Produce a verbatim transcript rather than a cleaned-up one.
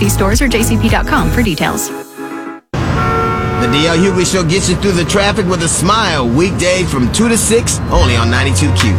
See stores or j c p dot com for details. The D L Hughley Show gets you through the traffic with a smile. Weekday from two to six, only on ninety-two Q.